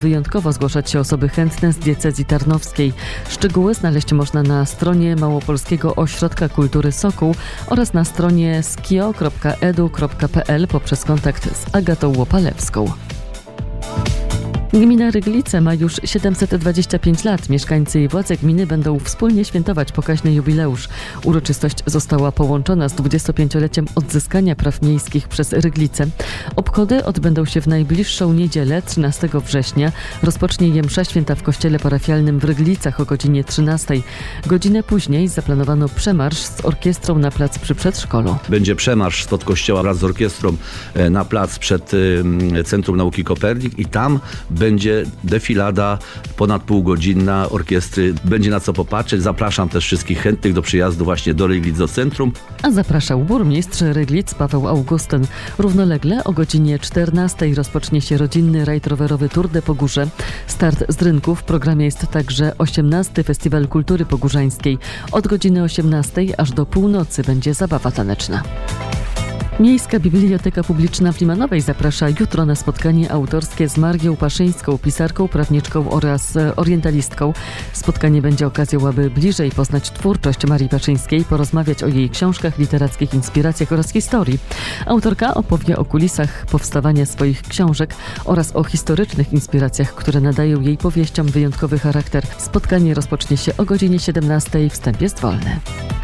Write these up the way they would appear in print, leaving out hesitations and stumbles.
wyjątkowo zgłaszać się osoby chętne z diecezji tarnowskiej. Szczegóły znaleźć można na stronie Małopolskiego Ośrodka Kultury Sokół oraz na stronie skio.edu.pl poprzez kontakt z Agatą Łopalewską. Gmina Ryglice ma już 725 lat. Mieszkańcy i władze gminy będą wspólnie świętować pokaźny jubileusz. Uroczystość została połączona z 25-leciem odzyskania praw miejskich przez Ryglicę. Obchody odbędą się w najbliższą niedzielę, 13 września. Rozpocznie je msza święta w kościele parafialnym w Ryglicach o godzinie 13. Godzinę później zaplanowano przemarsz z orkiestrą na plac przy przedszkolu. Będzie przemarsz spod kościoła wraz z orkiestrą na plac przed Centrum Nauki Kopernik i tam będzie defilada ponad półgodzinna orkiestry. Będzie na co popatrzeć. Zapraszam też wszystkich chętnych do przyjazdu właśnie do Ryglic, do centrum. A zapraszał burmistrz Ryglic Paweł Augustyn. Równolegle o godzinie 14 rozpocznie się rodzinny rajd rowerowy Tour de Pogórze. Start z rynku. W programie jest także 18. Festiwal Kultury Pogórzańskiej. Od godziny 18 aż do północy będzie zabawa taneczna. Miejska Biblioteka Publiczna w Limanowej zaprasza jutro na spotkanie autorskie z Marią Paszyńską, pisarką, prawniczką oraz orientalistką. Spotkanie będzie okazją, aby bliżej poznać twórczość Marii Paszyńskiej, porozmawiać o jej książkach, literackich inspiracjach oraz historii. Autorka opowie o kulisach powstawania swoich książek oraz o historycznych inspiracjach, które nadają jej powieściom wyjątkowy charakter. Spotkanie rozpocznie się o godzinie 17. Wstęp jest wolny.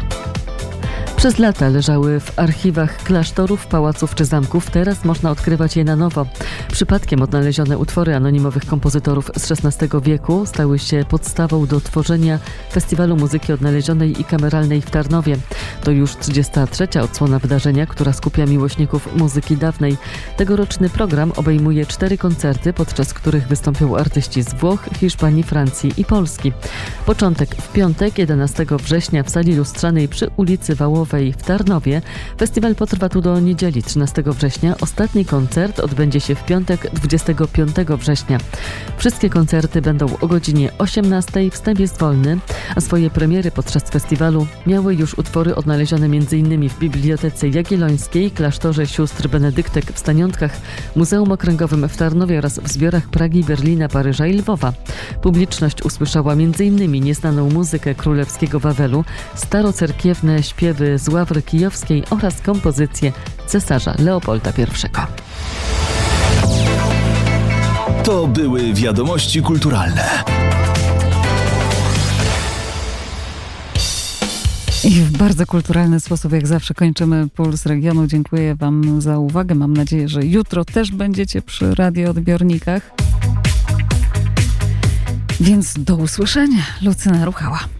Przez lata leżały w archiwach klasztorów, pałaców czy zamków. Teraz można odkrywać je na nowo. Przypadkiem odnalezione utwory anonimowych kompozytorów z XVI wieku stały się podstawą do tworzenia Festiwalu Muzyki Odnalezionej i Kameralnej w Tarnowie. To już 33. odsłona wydarzenia, która skupia miłośników muzyki dawnej. Tegoroczny program obejmuje 4 koncerty, podczas których wystąpią artyści z Włoch, Hiszpanii, Francji i Polski. Początek w piątek, 11 września w sali lustrzanej przy ulicy Wałowej w Tarnowie. Festiwal potrwa tu do niedzieli 13 września. Ostatni koncert odbędzie się w piątek 25 września. Wszystkie koncerty będą o godzinie 18. Wstęp jest wolny, a swoje premiery podczas festiwalu miały już utwory odnalezione m.in. w Bibliotece Jagiellońskiej, Klasztorze Sióstr Benedyktek w Staniątkach, Muzeum Okręgowym w Tarnowie oraz w zbiorach Pragi, Berlina, Paryża i Lwowa. Publiczność usłyszała m.in. nieznaną muzykę królewskiego Wawelu, starocerkiewne śpiewy z Ławry Kijowskiej oraz kompozycję cesarza Leopolda I. To były wiadomości kulturalne. I w bardzo kulturalny sposób, jak zawsze, kończymy Puls Regionu. Dziękuję Wam za uwagę. Mam nadzieję, że jutro też będziecie przy radioodbiornikach. Więc do usłyszenia. Lucyna Ruchała.